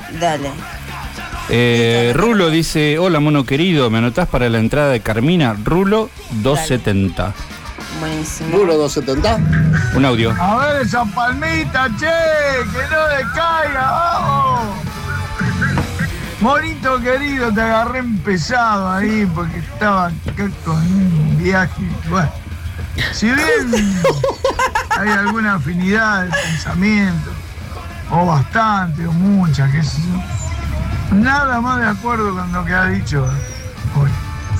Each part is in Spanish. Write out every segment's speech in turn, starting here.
Dale. Rulo dice: hola mono querido, ¿me anotás para la entrada de Carmina? Rulo 270. Buenísimo. Rulo 270. Un audio. A ver esa palmita, che, que no decaiga, vamos. Monito querido, te agarré empezado ahí porque estaba acá con un viaje. Bueno, si bien hay alguna afinidad de pensamiento, o bastante, o mucha, qué sé yo, nada más de acuerdo con lo que ha dicho hoy.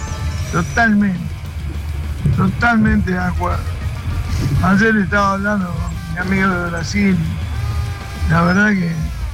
Totalmente de acuerdo. Ayer estaba hablando con mi amigo de Brasil. La verdad que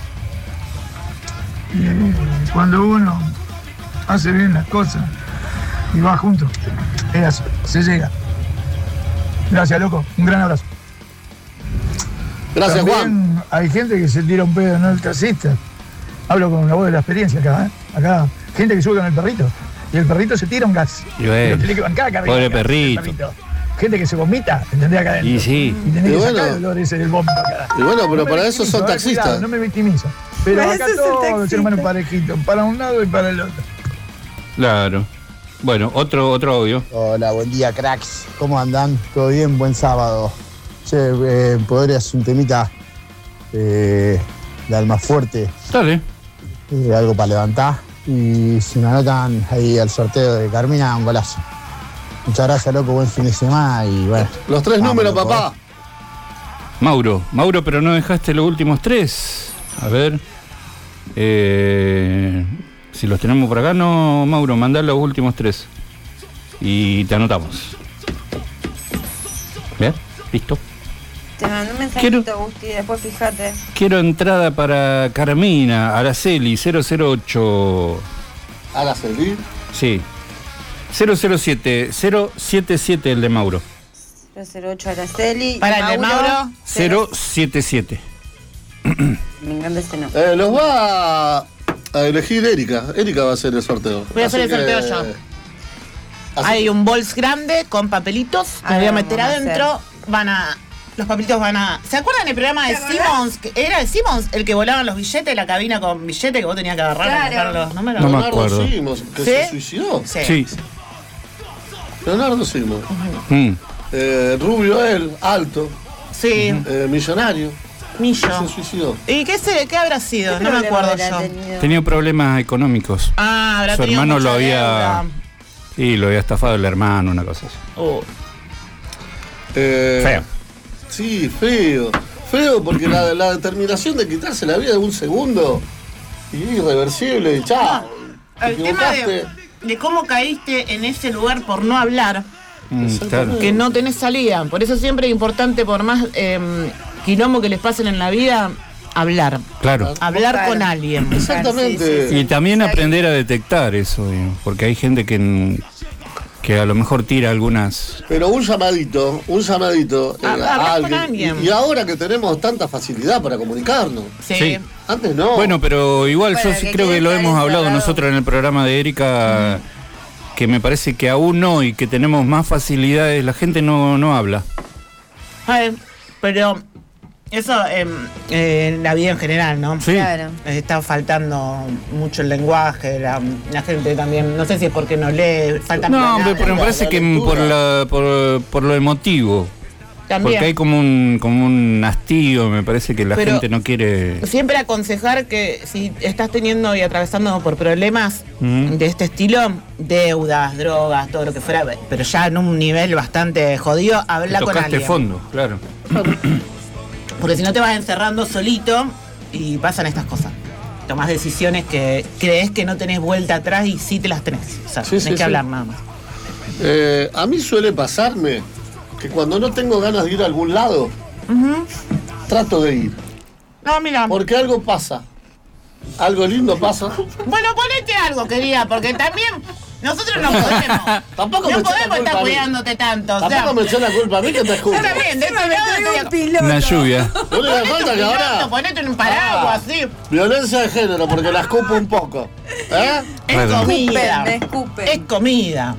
cuando uno hace bien las cosas y va junto, es así, se llega. Gracias, loco. Un gran abrazo. Gracias, También Juan. hay gente que se tira un pedo, no el taxista. Hablo con la voz de la experiencia acá, ¿eh? Acá, gente que sube con el perrito y el perrito se tira un gas. Y bueno, lo tiene que bancar acá arriba, pobre el gas, perrito. el perrito. Gente que se vomita, ¿entendés? Acá adentro. Y sí. Y tenés Y que bueno. sacar el olor ese del vómito acá. Y bueno, pero No me para eso victimizo, son taxistas. cuidado, no me victimizo. Pero Para acá eso es el todos los taxista. seres humanos parejitos, para un lado y para el otro. Claro. Bueno, otro audio. Hola, buen día, cracks. ¿Cómo andan? ¿Todo bien? Buen sábado. Che, podrías un temita de Almafuerte, Dale. algo para levantar. Y si me anotan ahí al sorteo de Carmina, un golazo. Muchas gracias, loco. Buen fin de semana y bueno. Los tres vamos, números, loco. papá. Mauro, pero no dejaste los últimos tres. A ver. Si los tenemos por acá, no, Mauro, mandá los últimos tres. Y te anotamos. ¿Bien? ¿Listo? Te mando un mensajito, Gusti, después fíjate. Quiero entrada para Carmina, Araceli, 008. Hágase el beat. Sí. 007, 077 el de Mauro. 008 Araceli. Para el de Mauro. 077. Me encanta este nombre. Los va a elegir Erika. Erika va a hacer el sorteo. Voy a hacer el Así sorteo que- yo. así- Hay un bols grande con papelitos que A voy a ver, meter vamos a adentro. Los papelitos van a. ¿Se acuerdan del programa de Simmons? Era de Simmons el que volaban los billetes, la cabina con billetes que vos tenías que agarrar Claro. para buscar los números? No me Leonardo acuerdo. Simos, que ¿Sí? se suicidó. Sí. Leonardo Simos. Mm. Rubio él, alto, Sí, millonario. Millo. Se suicidó. ¿Y qué habrá sido? ¿Qué No me problema acuerdo habrá yo. tenido? Tenía problemas económicos. Ah, habrá Su tenido hermano mucha lo había. deuda. Sí, lo había estafado el hermano, una cosa así. Feo. Sí, feo. Feo porque la determinación de quitarse la vida de un segundo y irreversible y chao. Te El tema equivocaste. de cómo caíste en ese lugar por no hablar, Claro. que no tenés salida. Por eso siempre es importante, por más quilombo que les pasen en la vida, hablar. Claro. Hablar Buscar. con alguien. Exactamente. Y también aprender a detectar eso, digamos, porque hay gente que a lo mejor tira algunas. Pero un llamadito Hablar a con alguien. Y ahora que tenemos tanta facilidad para comunicarnos. Sí. Sí. Antes no. Bueno, pero igual Bueno, yo sí que creo que quiere lo estar hemos hablado encerrado. nosotros en el programa de Erika, que me parece que aún no y que tenemos más facilidades, la gente no habla. Ay, pero eso en la vida en general, ¿no? Sí. Claro. Está faltando mucho el lenguaje, la gente también, no sé si es porque no lee, falta No, palabras. pero me parece la que lectura. por lo emotivo. También. Porque hay como un hastío, me parece que la Pero gente no quiere. Siempre aconsejar que si estás teniendo y atravesando por problemas Mm. de este estilo, deudas, drogas, todo lo que fuera, pero ya en un nivel bastante jodido, habla con Tocaste alguien. fondo, claro. Porque si no te vas encerrando solito y pasan estas cosas. Tomás decisiones que crees que no tenés vuelta atrás y sí te las tenés. O sea, Sí, tenés sí, que sí. hablar nada más. A mí suele pasarme que cuando no tengo ganas de ir a algún lado, trato de ir. No, mira. Porque algo pasa. Algo lindo pasa. Bueno, ponete algo, querida, porque también nosotros no podemos. Tampoco No me eches la podemos culpa estar a mí. cuidándote tanto. O sea, Tampoco me eché la culpa a mí que te escucho. yo también, de este lado estoy acá. Una lluvia. Lo único que falta que ahora. Ponete en un paraguas, así. Violencia de género, porque la escupo un poco. ¿Eh? Es Bueno. comida. Me escupen. Es comida.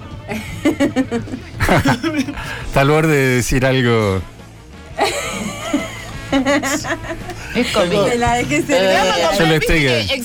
Está al borde de decir algo. Es comida. La de que se Eh, llama Yo le estoy-